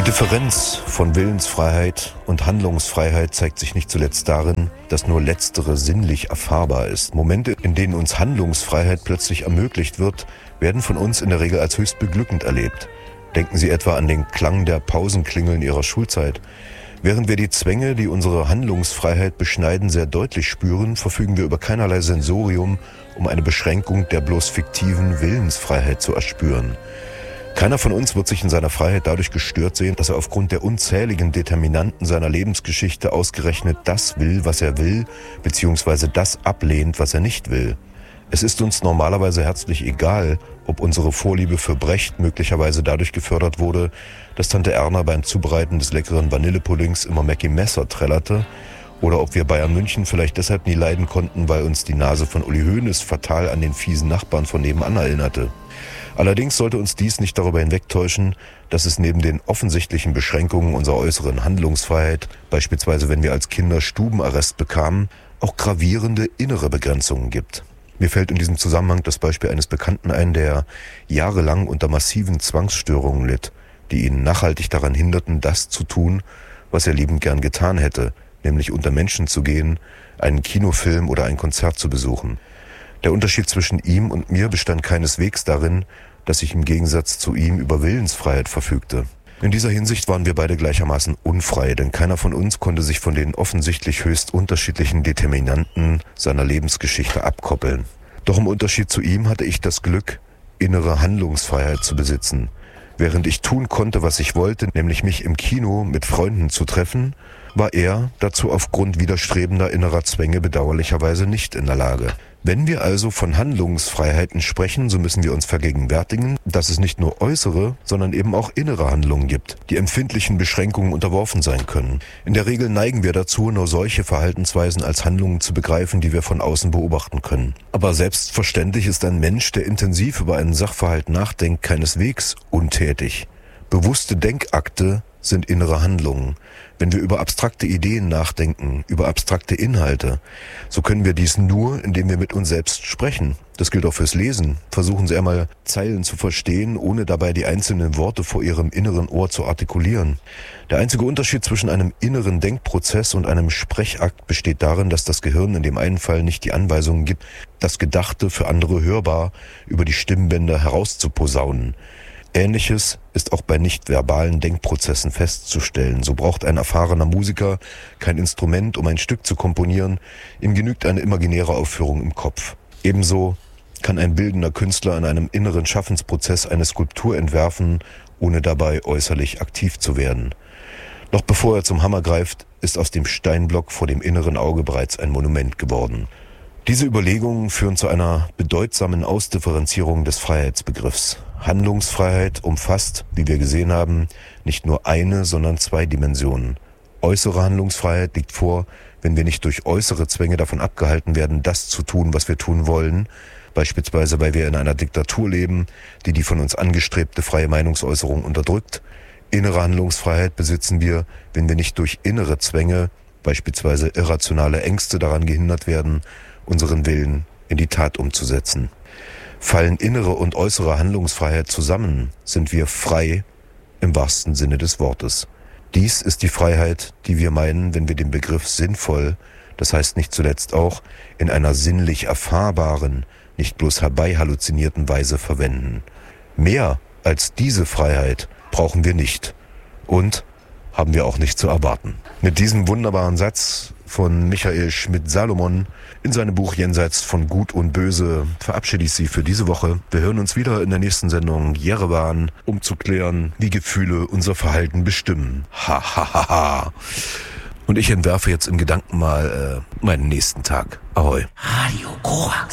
Die Differenz von Willensfreiheit und Handlungsfreiheit zeigt sich nicht zuletzt darin, dass nur letztere sinnlich erfahrbar ist. Momente, in denen uns Handlungsfreiheit plötzlich ermöglicht wird, werden von uns in der Regel als höchst beglückend erlebt. Denken Sie etwa an den Klang der Pausenklingeln Ihrer Schulzeit. Während wir die Zwänge, die unsere Handlungsfreiheit beschneiden, sehr deutlich spüren, verfügen wir über keinerlei Sensorium, um eine Beschränkung der bloß fiktiven Willensfreiheit zu erspüren. Keiner von uns wird sich in seiner Freiheit dadurch gestört sehen, dass er aufgrund der unzähligen Determinanten seiner Lebensgeschichte ausgerechnet das will, was er will, beziehungsweise das ablehnt, was er nicht will. Es ist uns normalerweise herzlich egal, ob unsere Vorliebe für Brecht möglicherweise dadurch gefördert wurde, dass Tante Erna beim Zubereiten des leckeren Vanillepuddings immer Mackie Messer trällerte, oder ob wir Bayern München vielleicht deshalb nie leiden konnten, weil uns die Nase von Uli Hoeneß fatal an den fiesen Nachbarn von nebenan erinnerte. Allerdings sollte uns dies nicht darüber hinwegtäuschen, dass es neben den offensichtlichen Beschränkungen unserer äußeren Handlungsfreiheit, beispielsweise wenn wir als Kinder Stubenarrest bekamen, auch gravierende innere Begrenzungen gibt. Mir fällt in diesem Zusammenhang das Beispiel eines Bekannten ein, der jahrelang unter massiven Zwangsstörungen litt, die ihn nachhaltig daran hinderten, das zu tun, was er liebend gern getan hätte, nämlich unter Menschen zu gehen, einen Kinofilm oder ein Konzert zu besuchen. Der Unterschied zwischen ihm und mir bestand keineswegs darin, dass ich im Gegensatz zu ihm über Willensfreiheit verfügte. In dieser Hinsicht waren wir beide gleichermaßen unfrei, denn keiner von uns konnte sich von den offensichtlich höchst unterschiedlichen Determinanten seiner Lebensgeschichte abkoppeln. Doch im Unterschied zu ihm hatte ich das Glück, innere Handlungsfreiheit zu besitzen. Während ich tun konnte, was ich wollte, nämlich mich im Kino mit Freunden zu treffen, war er dazu aufgrund widerstrebender innerer Zwänge bedauerlicherweise nicht in der Lage. Wenn wir also von Handlungsfreiheiten sprechen, so müssen wir uns vergegenwärtigen, dass es nicht nur äußere, sondern eben auch innere Handlungen gibt, die empfindlichen Beschränkungen unterworfen sein können. In der Regel neigen wir dazu, nur solche Verhaltensweisen als Handlungen zu begreifen, die wir von außen beobachten können. Aber selbstverständlich ist ein Mensch, der intensiv über einen Sachverhalt nachdenkt, keineswegs untätig. Bewusste Denkakte sind innere Handlungen. Wenn wir über abstrakte Ideen nachdenken, über abstrakte Inhalte, so können wir dies nur, indem wir mit uns selbst sprechen. Das gilt auch fürs Lesen. Versuchen Sie einmal, Zeilen zu verstehen, ohne dabei die einzelnen Worte vor Ihrem inneren Ohr zu artikulieren. Der einzige Unterschied zwischen einem inneren Denkprozess und einem Sprechakt besteht darin, dass das Gehirn in dem einen Fall nicht die Anweisungen gibt, das Gedachte für andere hörbar über die Stimmbänder herauszuposaunen. Ähnliches ist auch bei nicht-verbalen Denkprozessen festzustellen. So braucht ein erfahrener Musiker kein Instrument, um ein Stück zu komponieren. Ihm genügt eine imaginäre Aufführung im Kopf. Ebenso kann ein bildender Künstler in einem inneren Schaffensprozess eine Skulptur entwerfen, ohne dabei äußerlich aktiv zu werden. Noch bevor er zum Hammer greift, ist aus dem Steinblock vor dem inneren Auge bereits ein Monument geworden. Diese Überlegungen führen zu einer bedeutsamen Ausdifferenzierung des Freiheitsbegriffs. Handlungsfreiheit umfasst, wie wir gesehen haben, nicht nur eine, sondern zwei Dimensionen. Äußere Handlungsfreiheit liegt vor, wenn wir nicht durch äußere Zwänge davon abgehalten werden, das zu tun, was wir tun wollen, beispielsweise weil wir in einer Diktatur leben, die die von uns angestrebte freie Meinungsäußerung unterdrückt. Innere Handlungsfreiheit besitzen wir, wenn wir nicht durch innere Zwänge, beispielsweise irrationale Ängste, daran gehindert werden, unseren Willen in die Tat umzusetzen. Fallen innere und äußere Handlungsfreiheit zusammen, sind wir frei im wahrsten Sinne des Wortes. Dies ist die Freiheit, die wir meinen, wenn wir den Begriff sinnvoll, das heißt nicht zuletzt auch in einer sinnlich erfahrbaren, nicht bloß herbei halluzinierten Weise verwenden. Mehr als diese Freiheit brauchen wir nicht und haben wir auch nicht zu erwarten. Mit diesem wunderbaren Satz von Michael Schmidt-Salomon in seinem Buch Jenseits von Gut und Böse verabschiede ich Sie für diese Woche. Wir hören uns wieder in der nächsten Sendung Jerewan, um zu klären, wie Gefühle unser Verhalten bestimmen. Ha, ha, ha, ha. Und ich entwerfe jetzt in Gedanken mal meinen nächsten Tag. Ahoi. Radio Korax.